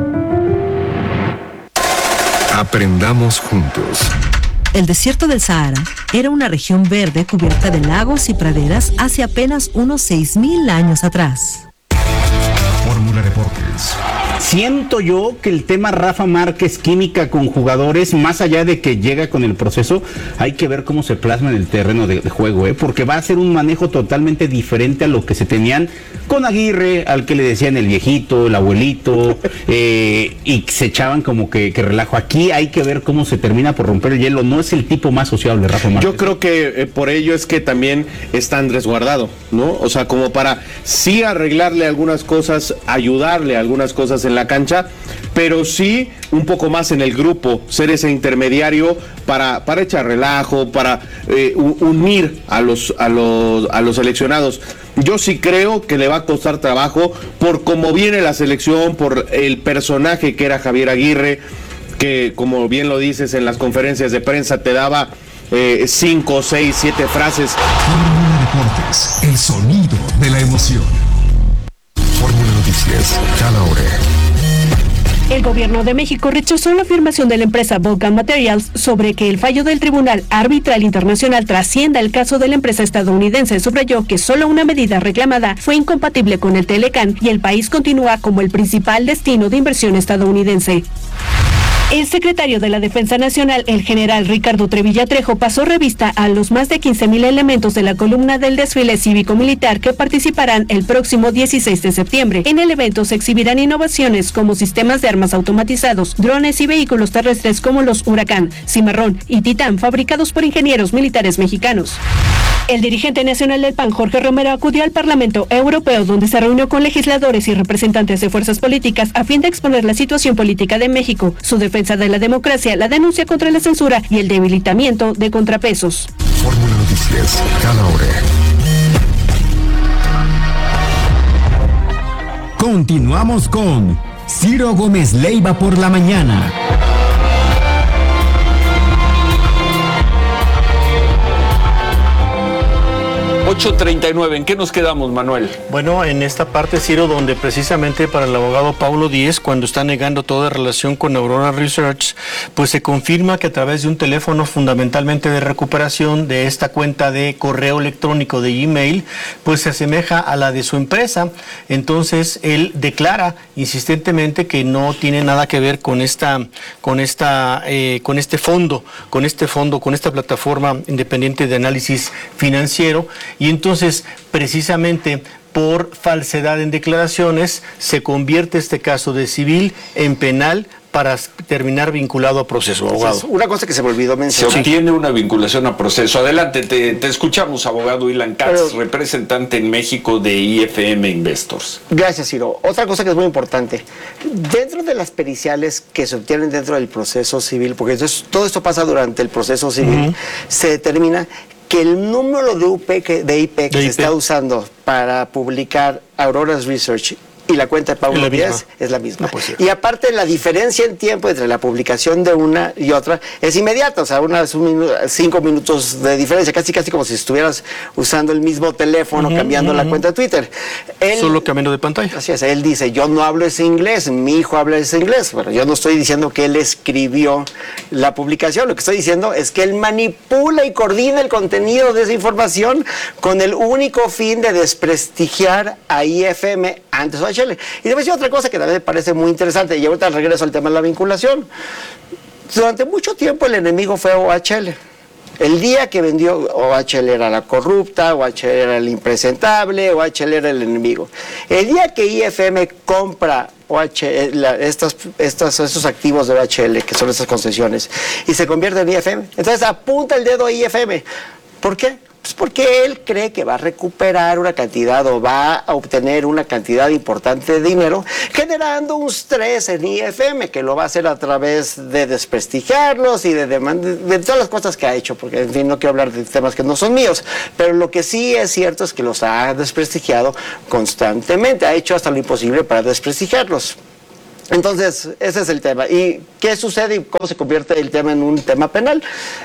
Aprendamos juntos. El desierto del Sahara era una región verde cubierta de lagos y praderas hace apenas unos 6,000 años atrás. Fórmula Deportes. Siento yo que el tema Rafa Márquez, química con jugadores, más allá de que llega con el proceso, hay que ver cómo se plasma en el terreno de juego, porque va a ser un manejo totalmente diferente a lo que se tenían con Aguirre, al que le decían el viejito, el abuelito, y se echaban como que relajo. Aquí hay que ver cómo se termina por romper el hielo. No es el tipo más sociable, Rafa Márquez. Yo creo que por ello es que también está Andrés Guardado, ¿no? O sea, como para sí arreglarle algunas cosas, ayudarle a algunas cosas en la cancha, pero sí un poco más en el grupo, ser ese intermediario para echar relajo, para unir a los seleccionados. Yo sí creo que le va a costar trabajo por cómo viene la selección, por el personaje que era Javier Aguirre, que como bien lo dices en las conferencias de prensa te daba 5, 6, 7 frases. Fórmula Deportes, el sonido de la emoción. Fórmula Noticias, cada hora. El gobierno de México rechazó la afirmación de la empresa Vulcan Materials sobre que el fallo del Tribunal Arbitral Internacional trascienda el caso de la empresa estadounidense. Subrayó que solo una medida reclamada fue incompatible con el Telecán y el país continúa como el principal destino de inversión estadounidense. El secretario de la Defensa Nacional, el general Ricardo Trevilla Trejo, pasó revista a los más de 15,000 elementos de la columna del desfile cívico-militar que participarán el próximo 16 de septiembre. En el evento se exhibirán innovaciones como sistemas de armas automatizados, drones y vehículos terrestres como los Huracán, Cimarrón y Titán, fabricados por ingenieros militares mexicanos. El dirigente nacional del PAN, Jorge Romero, acudió al Parlamento Europeo, donde se reunió con legisladores y representantes de fuerzas políticas a fin de exponer la situación política de México, su defensa de la democracia, la denuncia contra la censura y el debilitamiento de contrapesos. Fórmula Noticias, cada hora. Continuamos con Ciro Gómez Leiva por la mañana. 8:39. ¿En qué nos quedamos, Manuel? Bueno, en esta parte, Ciro, donde precisamente para el abogado Paulo Díez, cuando está negando toda relación con Aurora Research, pues se confirma que a través de un teléfono fundamentalmente de recuperación de esta cuenta de correo electrónico de Gmail, pues se asemeja a la de su empresa. Entonces, él declara insistentemente que no tiene nada que ver con esta plataforma independiente de análisis financiero, y entonces precisamente por falsedad en declaraciones se convierte este caso de civil en penal para terminar vinculado a proceso, abogado. Una cosa que se me olvidó mencionar. Se obtiene una vinculación a proceso. Adelante, te escuchamos, abogado Ilan Katz, representante en México de IFM Investors. Gracias, Ciro. Otra cosa que es muy importante, dentro de las periciales que se obtienen dentro del proceso civil, porque entonces todo esto pasa durante el proceso civil, se determina que el número de IP que se está usando para publicar Aurora Research y la cuenta de Paulo Díez es la misma. Y aparte, la diferencia en tiempo entre la publicación de una y otra es inmediata, o sea, 5 minutos de diferencia, casi como si estuvieras usando el mismo teléfono, cambiando la cuenta de Twitter. Solo cambiando de pantalla. Así es, él dice, yo no hablo ese inglés, mi hijo habla ese inglés. Bueno, yo no estoy diciendo que él escribió la publicación, lo que estoy diciendo es que él manipula y coordina el contenido de esa información con el único fin de desprestigiar a IFM antes OHL. Y debe decir otra cosa que también me parece muy interesante, y ahorita regreso al tema de la vinculación. Durante mucho tiempo el enemigo fue OHL. El día que vendió OHL era la corrupta, OHL era el impresentable, OHL era el enemigo. El día que IFM compra OHL, estos activos de OHL, que son estas concesiones, y se convierte en IFM, entonces apunta el dedo a IFM. ¿Por qué? Pues porque él cree que va a recuperar una cantidad o va a obtener una cantidad importante de dinero, generando un estrés en IFM, que lo va a hacer a través de desprestigiarlos y de todas las cosas que ha hecho, porque en fin no quiero hablar de temas que no son míos, pero lo que sí es cierto es que los ha desprestigiado constantemente, ha hecho hasta lo imposible para desprestigiarlos. Entonces, ese es el tema. ¿Y qué sucede y cómo se convierte el tema en un tema penal?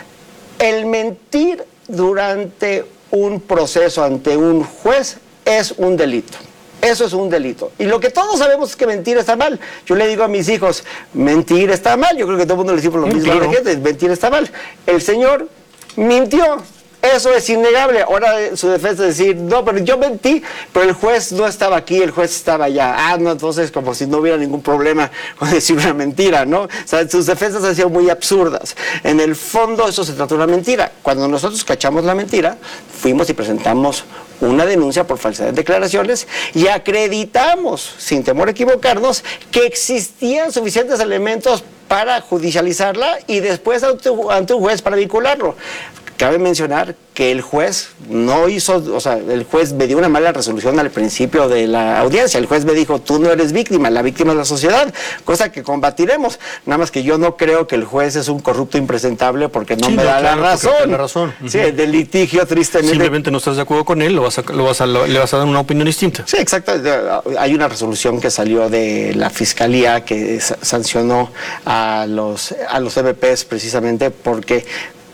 El mentir durante un proceso ante un juez es un delito. Eso es un delito. Y lo que todos sabemos es que mentir está mal. Yo le digo a mis hijos, mentir está mal. Yo creo que todo el mundo le dice lo mismo a la gente, mentir está mal. El señor mintió. Eso es innegable. Ahora su defensa es decir, no, pero yo mentí, pero el juez no estaba aquí, el juez estaba allá. Ah, no, entonces como si no hubiera ningún problema con decir una mentira, ¿no? O sea, sus defensas han sido muy absurdas. En el fondo eso se trata de una mentira. Cuando nosotros cachamos la mentira, fuimos y presentamos una denuncia por falsedad de declaraciones y acreditamos, sin temor a equivocarnos, que existían suficientes elementos para judicializarla y después ante un juez para vincularlo. Cabe mencionar que el juez no hizo, o sea, el juez me dio una mala resolución al principio de la audiencia. El juez me dijo, tú no eres víctima, la víctima es la sociedad, cosa que combatiremos. Nada más que yo no creo que el juez es un corrupto impresentable porque no me da la razón. Sí, del litigio, tristemente. Simplemente no estás de acuerdo con él, le vas a dar una opinión distinta. Sí, exacto. Hay una resolución que salió de la Fiscalía que sancionó a los EVPs precisamente porque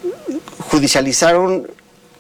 judicializaron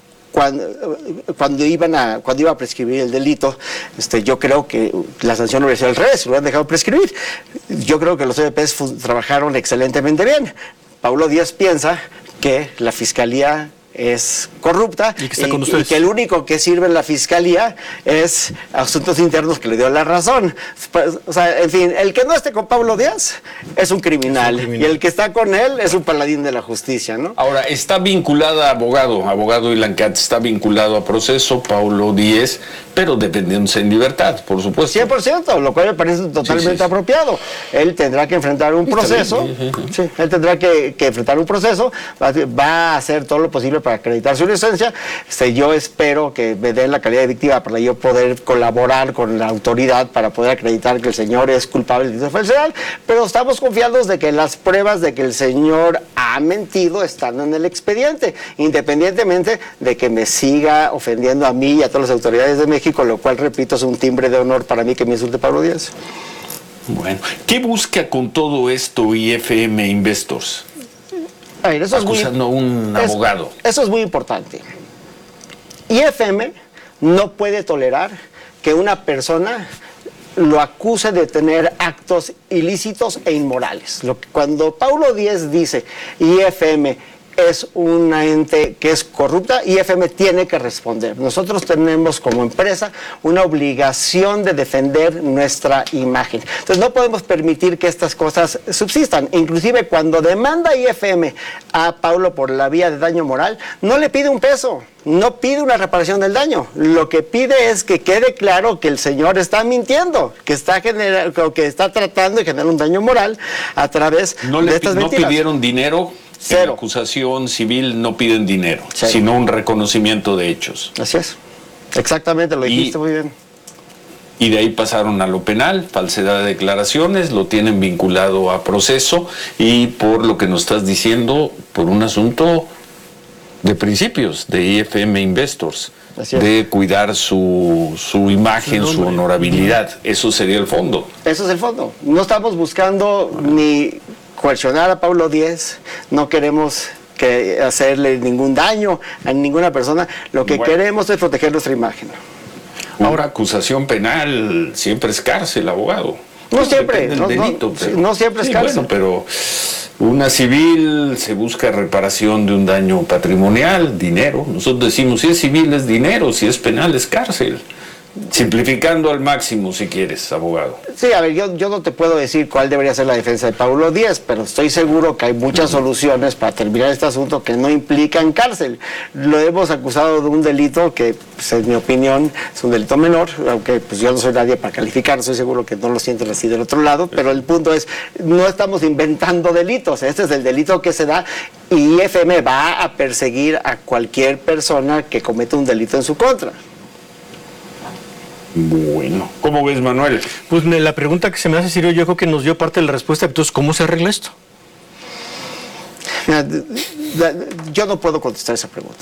cuando iba a prescribir el delito. Yo creo que la sanción hubiera sido al revés, lo hubieran dejado prescribir. Yo creo que los EVPs trabajaron excelentemente bien. Paulo Díez piensa que la Fiscalía es corrupta y que el único que sirve en la Fiscalía es Asuntos Internos, que le dio la razón. O sea, en fin, el que no esté con Paulo Díez es un criminal y el que está con él es un paladín de la justicia, ¿no? Ahora, está vinculada, abogado Ilan Katz, está vinculado a proceso Paulo Díez, pero defendiéndose en libertad, por supuesto. 100%, lo cual me parece totalmente apropiado. Él tendrá que enfrentar un proceso, él tendrá que enfrentar un proceso, va a hacer todo lo posible para acreditar su inocencia. Yo espero que me den la calidad de víctima para yo poder colaborar con la autoridad para poder acreditar que el señor es culpable de falsedad, pero estamos confiados de que las pruebas de que el señor ha mentido están en el expediente, independientemente de que me siga ofendiendo a mí y a todas las autoridades de México, lo cual, repito, es un timbre de honor para mí que me insulte Paulo Díez. Bueno, ¿qué busca con todo esto IFM Investors? A ver, eso acusando a un abogado. Eso es muy importante. IFM no puede tolerar que una persona lo acuse de tener actos ilícitos e inmorales. Cuando Paulo Díez dice IFM es una ente que es corrupta, IFM tiene que responder. Nosotros tenemos como empresa una obligación de defender nuestra imagen. Entonces no podemos permitir que estas cosas subsistan. Inclusive cuando demanda IFM a Paulo por la vía de daño moral, no le pide un peso, no pide una reparación del daño. Lo que pide es que quede claro que el señor está mintiendo, que está tratando de generar un daño moral a través de estas mentiras. ¿No pidieron dinero? Cero. En la acusación civil no piden dinero, sino un reconocimiento de hechos. Así es. Exactamente, lo dijiste muy bien. Y de ahí pasaron a lo penal, falsedad de declaraciones, lo tienen vinculado a proceso y por lo que nos estás diciendo, por un asunto de principios de IFM Investors, de cuidar su imagen, su honorabilidad. Eso sería el fondo. Eso es el fondo. No estamos buscando ni coercionar a Paulo Díez, no queremos hacerle ningún daño a ninguna persona, lo que queremos es proteger nuestra imagen. Ahora, acusación penal siempre es cárcel, abogado. No siempre, no siempre es cárcel. Bueno, pero una civil se busca reparación de un daño patrimonial, dinero. Nosotros decimos, si es civil es dinero, si es penal es cárcel. Simplificando al máximo, si quieres, abogado. Sí, a ver, yo no te puedo decir cuál debería ser la defensa de Paulo Díez, pero estoy seguro que hay muchas soluciones para terminar este asunto que no implican cárcel. Lo hemos acusado de un delito que, pues, en mi opinión, es un delito menor, aunque pues yo no soy nadie para calificar, estoy seguro que no lo sienten así del otro lado, pero el punto es, no estamos inventando delitos, este es el delito que se da y IFM va a perseguir a cualquier persona que cometa un delito en su contra. Bueno, ¿cómo ves, Manuel? Pues la pregunta que se me hace, Ciro, yo creo que nos dio parte de la respuesta. Entonces, ¿cómo se arregla esto? Mira, yo no puedo contestar esa pregunta.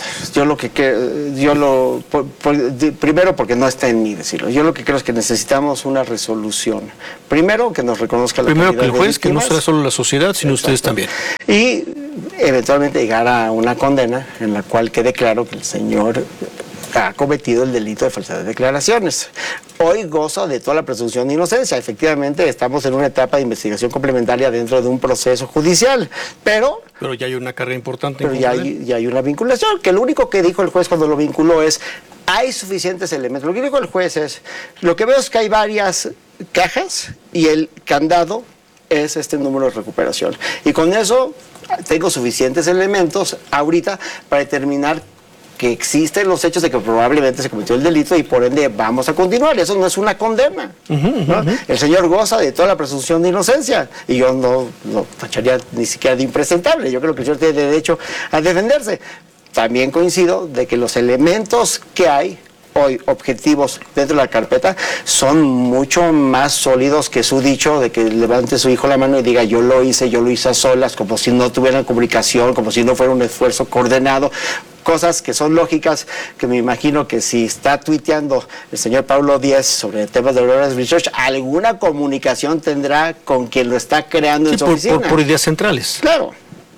Primero porque no está en mí decirlo. Yo lo que creo es que necesitamos una resolución. Primero, que nos reconozca la Primero calidad que el juez, de que no víctimas. será solo la sociedad, sino ustedes también. Y eventualmente llegar a una condena en la cual quede claro que el señor ha cometido el delito de falsedad de declaraciones. Hoy goza de toda la presunción de inocencia. Efectivamente, estamos en una etapa de investigación complementaria dentro de un proceso judicial, pero ya hay una carga importante. Pero ya hay una vinculación, que lo único que dijo el juez cuando lo vinculó es, hay suficientes elementos. Lo que dijo el juez es, lo que veo es que hay varias cajas y el candado es este número de recuperación. Y con eso tengo suficientes elementos ahorita para determinar que existen los hechos de que probablemente se cometió el delito y por ende vamos a continuar. Eso no es una condena. ¿No? El señor goza de toda la presunción de inocencia y yo no lo tacharía ni siquiera de impresentable. Yo creo que el señor tiene derecho a defenderse. También coincido de que los elementos que hay hoy objetivos dentro de la carpeta son mucho más sólidos que su dicho de que levante su hijo la mano y diga yo lo hice a solas, como si no tuvieran comunicación, como si no fuera un esfuerzo coordinado. Cosas que son lógicas, que me imagino que si está tuiteando el señor Paulo Díez sobre temas de Aurora Research, alguna comunicación tendrá con quien lo está creando en su oficina. Por ideas centrales. Claro,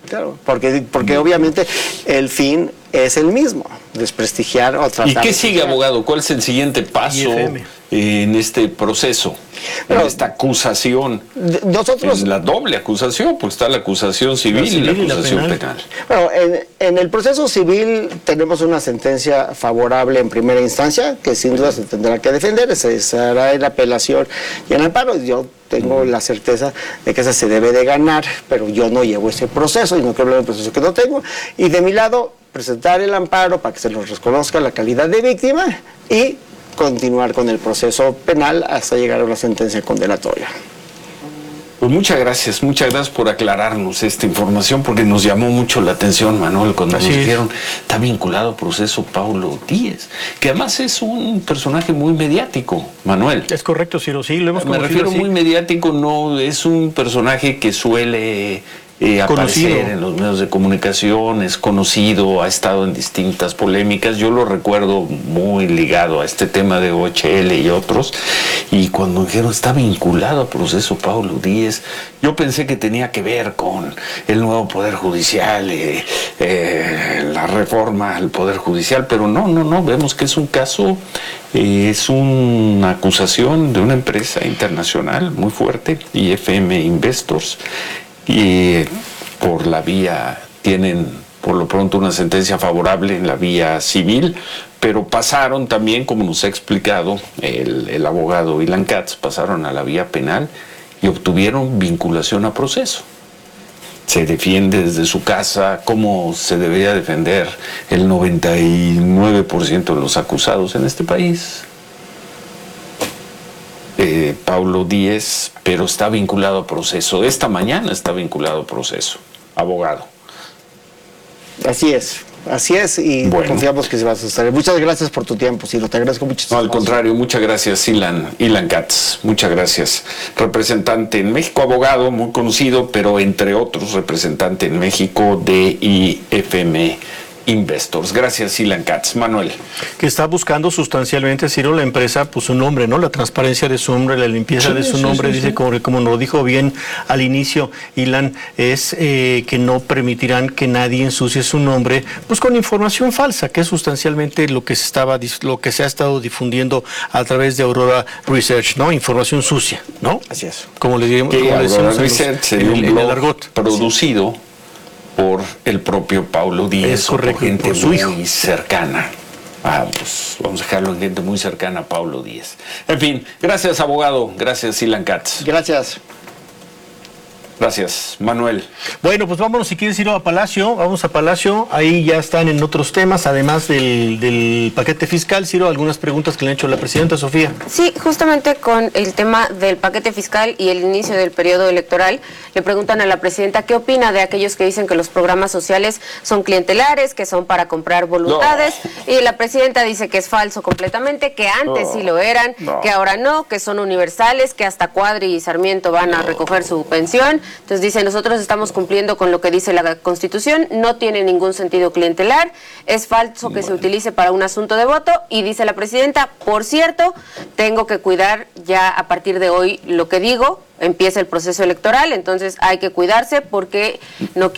porque obviamente el fin es el mismo, desprestigiar o tratar. ¿Y qué sigue, abogado? ¿Cuál es el siguiente paso en este proceso? En esta acusación. Nosotros, en la doble acusación, pues está la acusación civil y la acusación penal. Bueno, en el proceso civil tenemos una sentencia favorable en primera instancia, que sin duda se tendrá que defender, se hará en apelación y en amparo. Yo tengo la certeza de que esa se debe de ganar, pero yo no llevo ese proceso y no quiero hablar del proceso que no tengo. Y de mi lado, presentar el amparo para que se nos reconozca la calidad de víctima y continuar con el proceso penal hasta llegar a una sentencia condenatoria. Pues muchas gracias por aclararnos esta información, porque nos llamó mucho la atención, Manuel, cuando nos dijeron, está vinculado al proceso Paulo Díez, que además es un personaje muy mediático, Manuel. Es correcto, Ciro, sí, lo hemos conocido. Me refiero muy mediático, no es un personaje que suele aparecer en los medios de comunicación, es conocido, ha estado en distintas polémicas. Yo lo recuerdo muy ligado a este tema de OHL y otros, y cuando dijeron está vinculado a proceso Pablo Díez, yo pensé que tenía que ver con el nuevo Poder Judicial, la reforma al Poder Judicial, pero no, vemos que es un caso, es una acusación de una empresa internacional muy fuerte, IFM Investors, y por la vía, tienen por lo pronto una sentencia favorable en la vía civil, pero pasaron también, como nos ha explicado el abogado Ilan Katz, pasaron a la vía penal y obtuvieron vinculación a proceso. Se defiende desde su casa como se debería defender el 99% de los acusados en este país. Pablo Díez, pero está vinculado a proceso. Esta mañana está vinculado a proceso, abogado. Así es, y confiamos que se va a sostener. Muchas gracias por tu tiempo, Ciro, te agradezco mucho. No, al contrario, muchas gracias, Ilan Katz, muchas gracias. Representante en México, abogado muy conocido, pero entre otros representante en México de IFM Investors. Gracias, Ilan Katz. Manuel. Que está buscando sustancialmente, Ciro, la empresa, pues su nombre, ¿no? La transparencia de su nombre, la limpieza de su nombre, dice, como nos dijo bien al inicio, Ilan, es que no permitirán que nadie ensucie su nombre, pues con información falsa, que es sustancialmente lo que se ha estado difundiendo a través de Aurora Research, ¿no? Información sucia, ¿no? Así es. Como le diríamos, Aurora Research sería un blog producido por el propio Pablo Díez, es correcto, por gente por su hijo muy cercana. Pues vamos a dejarlo en gente muy cercana a Pablo Díez. En fin, gracias, abogado. Gracias, Ilan Katz. Gracias. Gracias, Manuel. Bueno, pues vámonos, si quieres ir a Palacio, vamos a Palacio, ahí ya están en otros temas, además del paquete fiscal. Ciro, algunas preguntas que le han hecho a la presidenta Sofía. Sí, justamente con el tema del paquete fiscal y el inicio del periodo electoral, le preguntan a la presidenta qué opina de aquellos que dicen que los programas sociales son clientelares, que son para comprar voluntades, y la presidenta dice que es falso completamente, que antes sí lo eran, que ahora no, que son universales, que hasta Cuadri y Sarmiento van a recoger su pensión. Entonces dice, nosotros estamos cumpliendo con lo que dice la Constitución, no tiene ningún sentido clientelar, es falso que se utilice para un asunto de voto, y dice la presidenta, por cierto, tengo que cuidar ya a partir de hoy lo que digo, empieza el proceso electoral, entonces hay que cuidarse porque no